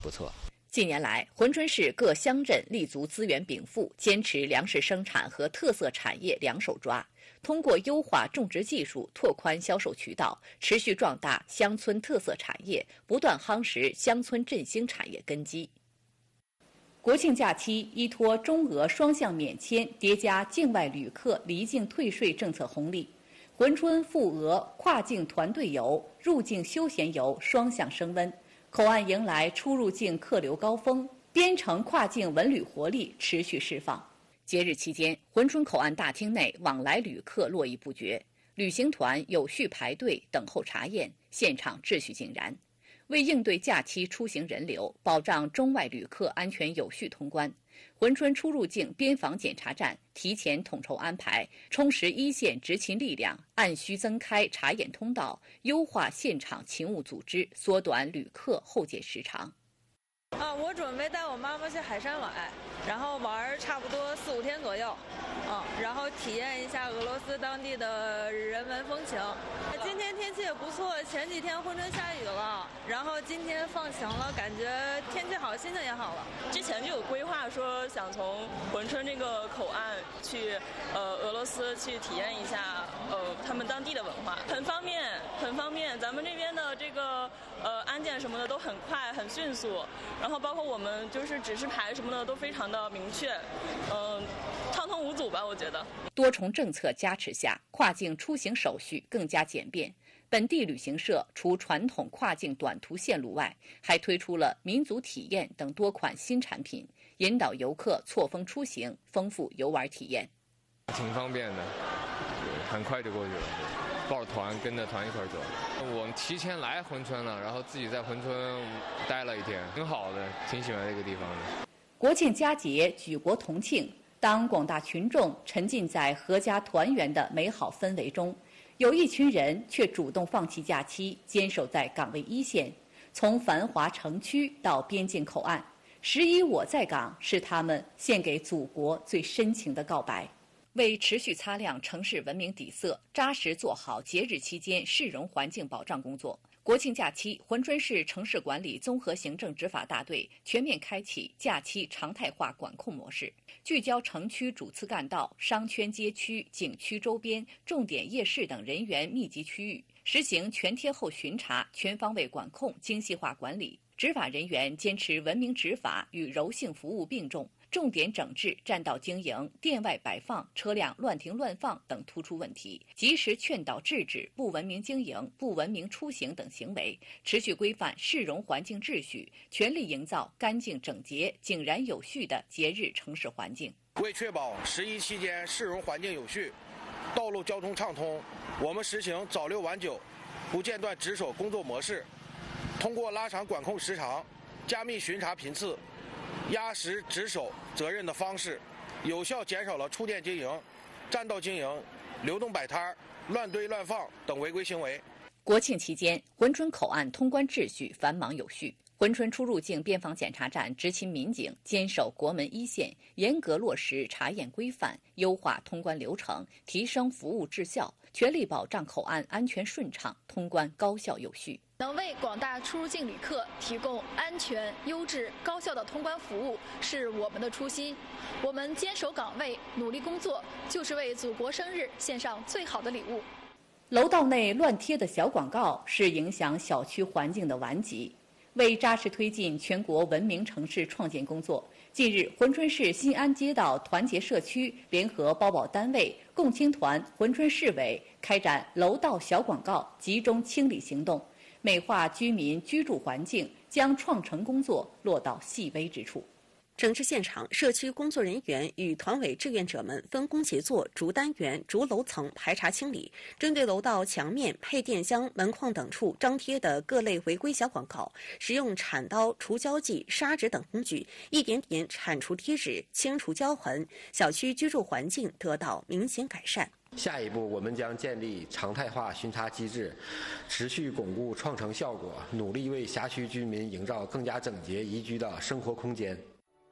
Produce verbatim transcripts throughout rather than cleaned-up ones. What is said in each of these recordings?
不错。 近年来，珲春市各乡镇立足资源禀赋，坚持粮食生产和特色产业两手抓，通过优化种植技术，拓宽销售渠道，持续壮大乡村特色产业，不断夯实乡村振兴产业根基。国庆假期依托中俄双向免签，叠加境外旅客离境退税政策红利，珲春赴俄跨境团队游、入境休闲游双向升温。口岸迎来出入境客流高峰，边城跨境文旅活力持续释放。节日期间，珲春口岸大厅内往来旅客络绎不绝，旅行团有序排队等候查验，现场秩序井然。为应对假期出行人流，保障中外旅客安全有序通关，珲春出入境边防检查站提前统筹安排，充实一线执勤力量，按需增开查验通道，优化现场勤务组织，缩短旅客候检时长。 啊，我准备带我妈妈去海参崴，然后玩差不多四五天左右，嗯，然后体验一下俄罗斯当地的人文风情。今天天气也不错，前几天珲春下雨了，然后今天放晴了，感觉天气好，心情也好了。 之前就有规划说想从珲春这个口岸去呃俄罗斯去体验一下呃他们当地的文化，很方便，很方便。咱们这边的这个呃安检什么的都很快，很迅速。然后包括我们就是指示牌什么的都非常的明确，嗯、呃，畅通无阻吧，我觉得。 多重政策加持下，跨境出行手续更加简便。本地旅行社除传统跨境短途线路外，还推出了民族体验等多款新产品，引导游客错峰出行，丰富游玩体验。 挺方便的，很快就过去了。抱着团跟着团一块走，我们提前来珲春了，然后自己在珲春待了一天，挺好的，挺喜欢这个地方的。 国庆佳节举国同庆，当广大群众沉浸在阖家团圆的美好氛围中，有一群人却主动放弃假期，坚守在岗位一线，从繁华城区到边境口岸，十一我在岗是他们献给祖国最深情的告白。为持续擦亮城市文明底色，扎实做好节日期间市容环境保障工作，国庆假期，珲春市城市管理综合行政执法大队全面开启假期常态化管控模式，聚焦城区主次干道、商圈街区、景区周边、重点夜市等人员密集区域，实行全贴后巡查、全方位管控、精细化管理。执法人员坚持文明执法与柔性服务并重，重点整治占道经营、店外摆放、车辆乱停乱放等突出问题，及时劝导制止不文明经营、不文明出行等行为，持续规范市容环境秩序，全力营造干净整洁、井然有序的节日城市环境。 为确保十一期间市容环境有序、道路交通畅通，我们实行早六晚九、不间断值守工作模式，通过拉长管控时长、加密巡查频次、压实值守责任的方式，有效减少了触店经营、占道经营、流动摆摊、乱堆乱放等违规行为。 国庆期间，珲春口岸通关秩序繁忙有序。珲春出入境边防检查站执勤民警坚守国门一线，严格落实查验规范，优化通关流程，提升服务质效，全力保障口岸安全顺畅，通关高效有序。 能为广大出入境旅客提供安全、优质、高效的通关服务是我们的初心。我们坚守岗位，努力工作，就是为祖国生日献上最好的礼物。 楼道内乱贴的小广告是影响小区环境的顽疾。为扎实推进全国文明城市创建工作，近日，珲春市新安街道团结社区联合包保单位、共青团、珲春市委开展楼道小广告集中清理行动，美化居民居住环境，将创城工作落到细微之处。 整治现场，社区工作人员与团委志愿者们分工协作，逐单元、逐楼层排查清理。针对楼道墙面、配电箱、门框等处张贴的各类违规小广告，使用铲刀、除胶剂、砂纸等工具，一点点铲除贴纸，清除胶痕，小区居住环境得到明显改善。 下一步，我们将建立常态化巡查机制，持续巩固创城效果，努力为辖区居民营造更加整洁宜居的生活空间。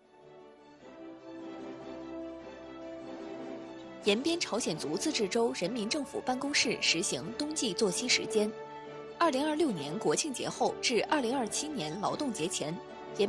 延边朝鲜族自治州人民政府办公室实行冬季作息时间。二零二六年国庆节后至二零二七年劳动节前，